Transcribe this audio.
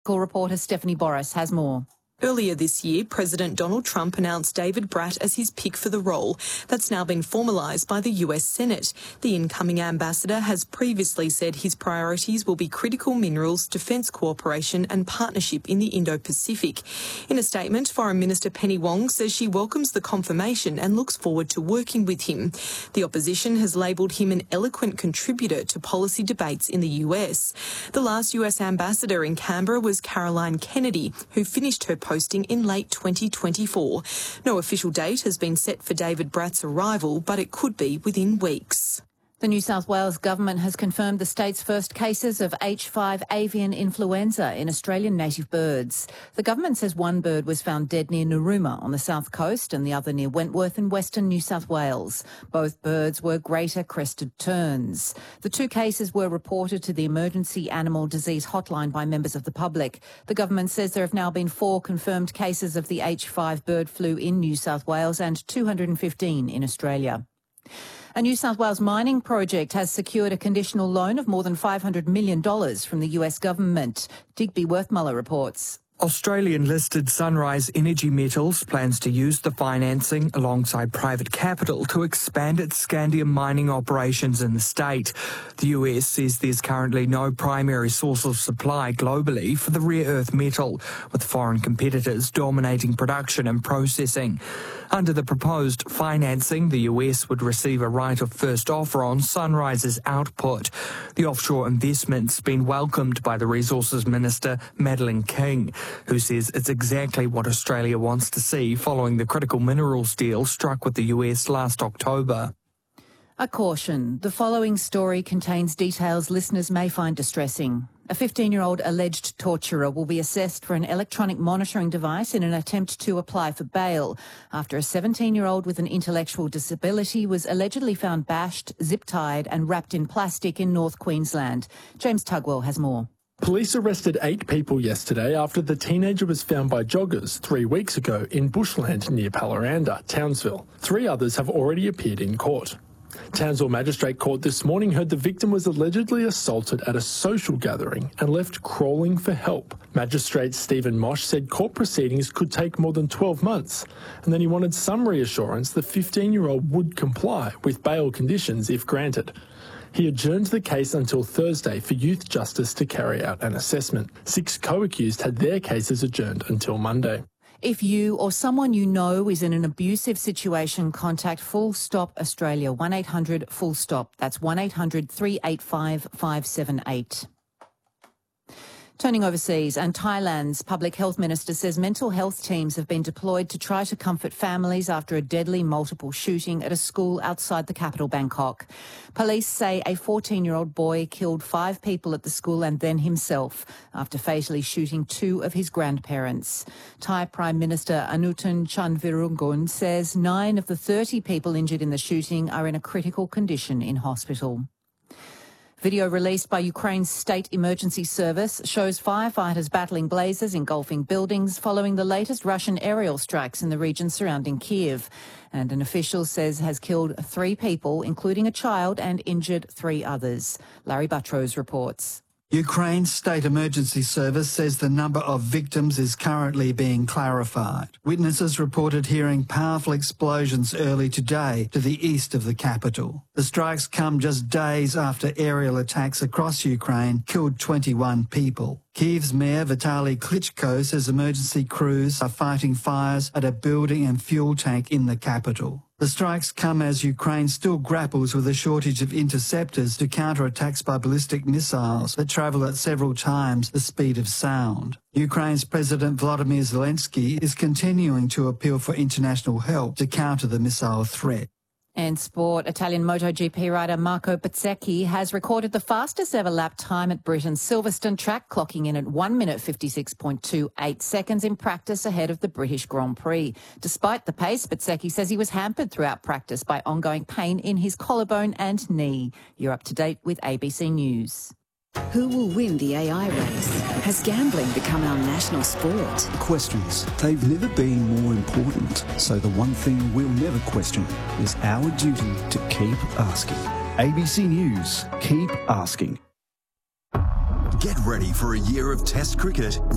Reporter Stephanie Boris has more. Earlier this year, President Donald Trump announced David Bratt as his pick for the role. That's now been formalised by the US Senate. The incoming ambassador has previously said his priorities will be critical minerals, defence cooperation and partnership in the Indo-Pacific. In a statement, Foreign Minister Penny Wong says she welcomes the confirmation and looks forward to working with him. The opposition has labelled him an eloquent contributor to policy debates in the US. The last US ambassador in Canberra was Caroline Kennedy, who finished her posting in late 2024. No official date has been set for David Bratt's arrival, but it could be within weeks. The New South Wales government has confirmed the state's first cases of H5 avian influenza in Australian native birds. The government says one bird was found dead near Narooma on the south coast and the other near Wentworth in western New South Wales. Both birds were greater crested terns. The two cases were reported to the Emergency Animal Disease Hotline by members of the public. The government says there have now been 4 confirmed cases of the H5 bird flu in New South Wales and 215 in Australia. A New South Wales mining project has secured a conditional loan of more than $500 million from the US government. Digby Worthmuller reports. Australian-listed Sunrise Energy Metals plans to use the financing alongside private capital to expand its scandium mining operations in the state. The US says there's currently no primary source of supply globally for the rare earth metal, with foreign competitors dominating production and processing. Under the proposed financing, the US would receive a right of first offer on Sunrise's output. The offshore investment's been welcomed by the Resources Minister, Madeleine King, who says it's exactly what Australia wants to see following the critical minerals deal struck with the US last October. A caution. The following story contains details listeners may find distressing. A 15-year-old alleged torturer will be assessed for an electronic monitoring device in an attempt to apply for bail after a 17-year-old with an intellectual disability was allegedly found bashed, zip-tied and wrapped in plastic in North Queensland. James Tugwell has more. Police arrested 8 people yesterday after the teenager was found by joggers 3 weeks ago in bushland near Pallaranda, Townsville. 3 others have already appeared in court. Townsville Magistrate Court this morning heard the victim was allegedly assaulted at a social gathering and left crawling for help. Magistrate Stephen Mosh said court proceedings could take more than 12 months, and then he wanted some reassurance the 15-year-old would comply with bail conditions if granted. He adjourned the case until Thursday for Youth Justice to carry out an assessment. 6 co-accused had their cases adjourned until Monday. If you or someone you know is in an abusive situation, contact Full Stop Australia, 1800 Full Stop. That's 1800 385 578. Turning overseas, and Thailand's public health minister says mental health teams have been deployed to try to comfort families after a deadly multiple shooting at a school outside the capital, Bangkok. Police say a 14-year-old boy killed 5 people at the school and then himself after fatally shooting 2 of his grandparents. Thai Prime Minister Anutin Chanvirakul says 9 of the 30 people injured in the shooting are in a critical condition in hospital. Video released by Ukraine's State Emergency Service shows firefighters battling blazes engulfing buildings following the latest Russian aerial strikes in the region surrounding Kiev. And an official says has killed 3 people, including a child, and injured 3 others. Larry Buttrose reports. Ukraine's State Emergency Service says the number of victims is currently being clarified. Witnesses reported hearing powerful explosions early today to the east of the capital. The strikes come just days after aerial attacks across Ukraine killed 21 people. Kyiv's Mayor Vitaly Klitschko says emergency crews are fighting fires at a building and fuel tank in the capital. The strikes come as Ukraine still grapples with a shortage of interceptors to counter attacks by ballistic missiles that travel at several times the speed of sound. Ukraine's President Volodymyr Zelensky is continuing to appeal for international help to counter the missile threat. And sport, Italian MotoGP rider Marco Bezzecchi has recorded the fastest ever lap time at Britain's Silverstone track, clocking in at 1 minute 56.28 seconds in practice ahead of the British Grand Prix. Despite the pace, Bezzecchi says he was hampered throughout practice by ongoing pain in his collarbone and knee. You're up to date with ABC News. Who will win the AI race? Has gambling become our national sport? Questions. They've never been more important. So the one thing we'll never question is our duty to keep asking. ABC News. Keep asking. Get ready for a year of Test cricket